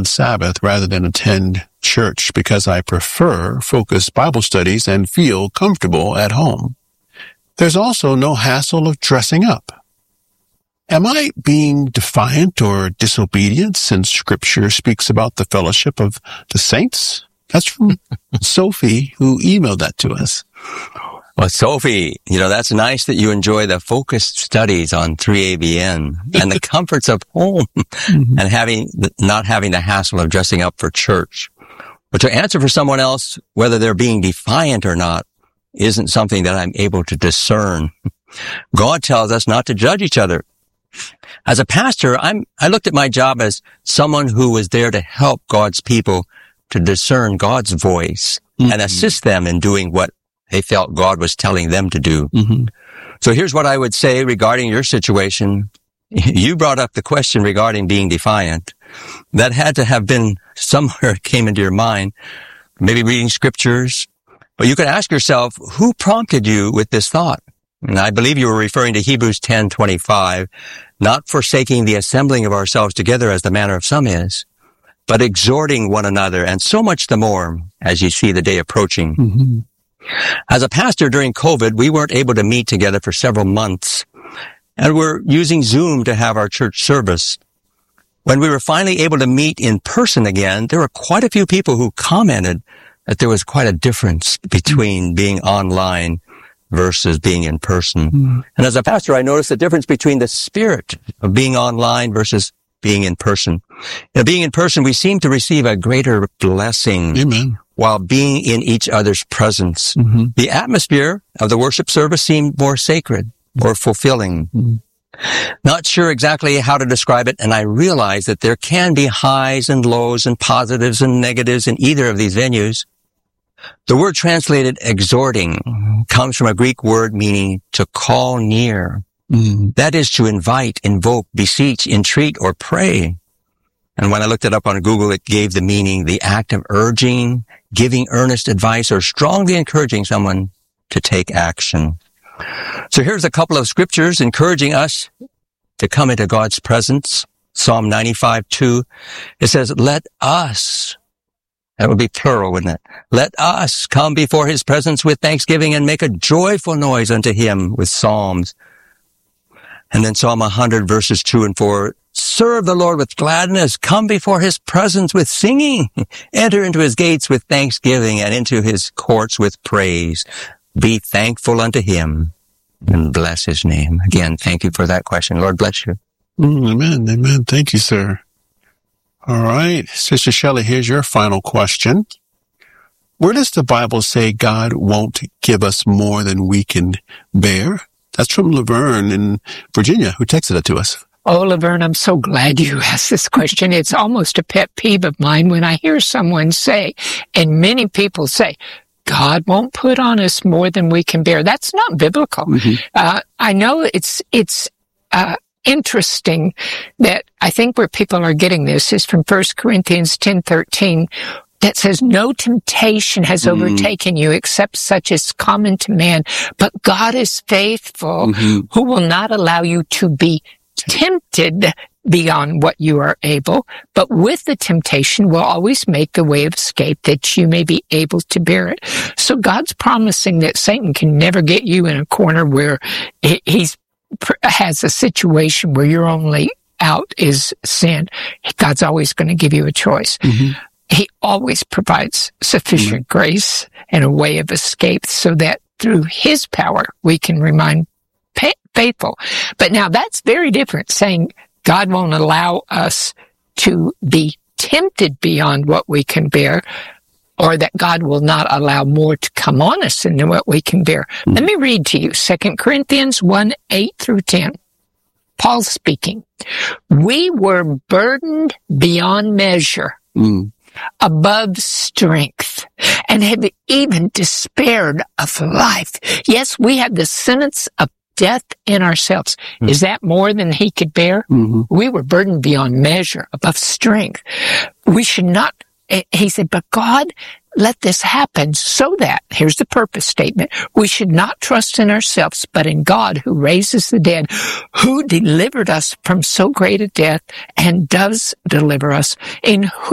the Sabbath rather than attend church because I prefer focused Bible studies and feel comfortable at home. There's also no hassle of dressing up. Am I being defiant or disobedient since Scripture speaks about the fellowship of the saints? That's from Sophie, who emailed that to us. Well, Sophie, that's nice that you enjoy the focused studies on 3ABN and the comforts of home and not having the hassle of dressing up for church. But to answer for someone else, whether they're being defiant or not, isn't something that I'm able to discern. God tells us not to judge each other. As a pastor, I looked at my job as someone who was there to help God's people to discern God's voice and assist them in doing what they felt God was telling them to do. So here's what I would say regarding your situation. You brought up the question regarding being defiant. That had to have been somewhere it came into your mind, maybe reading scriptures. But you could ask yourself, who prompted you with this thought? And I believe you were referring to Hebrews 10:25, not forsaking the assembling of ourselves together as the manner of some is, but exhorting one another, and so much the more as you see the day approaching. As a pastor during COVID, we weren't able to meet together for several months, and we're using Zoom to have our church service. When we were finally able to meet in person again, there were quite a few people who commented that there was quite a difference between being online versus being in person. And as a pastor, I noticed the difference between the spirit of being online versus being in person. Being in person, we seem to receive a greater blessing. Amen. While being in each other's presence. The atmosphere of the worship service seemed more sacred, more fulfilling. Not sure exactly how to describe it, and I realize that there can be highs and lows and positives and negatives in either of these venues. The word translated exhorting comes from a Greek word meaning to call near. That is to invite, invoke, beseech, entreat, or pray. And when I looked it up on Google, it gave the meaning, the act of urging, giving earnest advice, or strongly encouraging someone to take action. So here's a couple of scriptures encouraging us to come into God's presence. Psalm 95:2. It says, let us, that would be plural, wouldn't it? Let us come before his presence with thanksgiving and make a joyful noise unto him with psalms. And then Psalm 100 verses 2 and 4. Serve the Lord with gladness. Come before his presence with singing. Enter into his gates with thanksgiving and into his courts with praise. Be thankful unto him and bless his name. Again, thank you for that question. Lord bless you. Amen. Amen. Thank you, sir. All right. Sister Shelley, here's your final question. Where does the Bible say God won't give us more than we can bear? That's from Laverne in Virginia, who texted it to us. Oh, Laverne, I'm so glad you asked this question. It's almost a pet peeve of mine when I hear someone say, and many people say, God won't put on us more than we can bear. That's not biblical. I know it's interesting that I think where people are getting this is from 1 Corinthians 10:13. That says, no temptation has overtaken you except such as common to man. But God is faithful, who will not allow you to be tempted beyond what you are able, but with the temptation will always make the way of escape that you may be able to bear it. So God's promising that Satan can never get you in a corner where he has a situation where your only out is sin. God's always going to give you a choice. He always provides sufficient grace and a way of escape so that through his power we can remain faithful. But now that's very different, saying God won't allow us to be tempted beyond what we can bear, or that God will not allow more to come on us than what we can bear. Let me read to you 2 Corinthians 1:8-10. Paul's speaking. We were burdened beyond measure, above strength, and have even despaired of life. Yes, we have the sentence of death in ourselves. Is that more than he could bear? We were burdened beyond measure, above strength. We should not, he said, but God let this happen so that, here's the purpose statement, we should not trust in ourselves, but in God who raises the dead, who delivered us from so great a death and does deliver us, in whom